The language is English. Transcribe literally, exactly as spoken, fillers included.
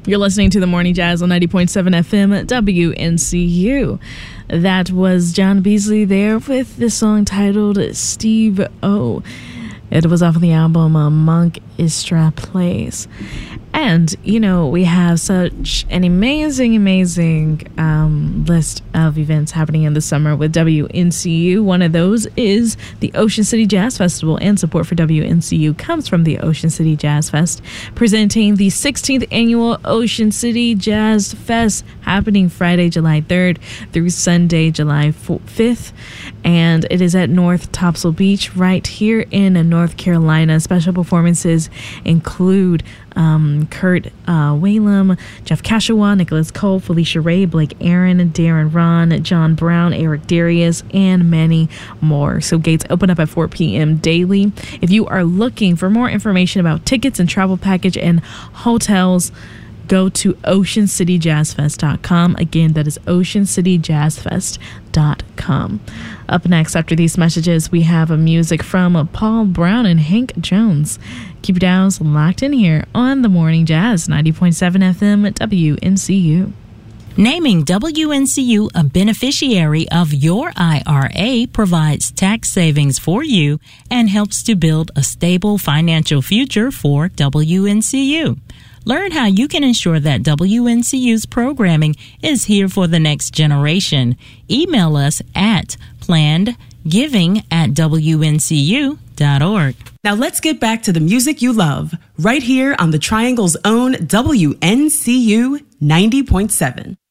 You're listening to the Morning Jazz on ninety point seven F M W N C U. That was John Beasley there with the song titled Steve O. It was off of the album uh, Monk Istra Plays. And, you know, we have such an amazing, amazing um, list of events happening in the summer with W N C U. One of those is the Ocean City Jazz Festival, and support for W N C U comes from the Ocean City Jazz Fest, presenting the sixteenth Annual Ocean City Jazz Fest, happening Friday, July third through Sunday, July fifth. And it is at North Topsail Beach right here in North Carolina. Special performances include Um, Kurt uh, Whalum, Jeff Kashawa, Nicholas Cole, Felicia Ray, Blake Aaron, Darren Ron, John Brown, Eric Darius, and many more. So gates open up at four p.m. daily. If you are looking for more information about tickets and travel package and hotels, go to ocean city jazz fest dot com. Again, that is ocean city jazz fest dot com. Up next, after these messages, we have a music from Paul Brown and Hank Jones. Keep your dials locked in here on the Morning Jazz, ninety point seven F M W N C U. Naming W N C U a beneficiary of your I R A provides tax savings for you and helps to build a stable financial future for W N C U. Learn how you can ensure that W N C U's programming is here for the next generation. Email us at plannedgiving at W N C U dot org. Now let's get back to the music you love, right here on the Triangle's own W N C U ninety point seven.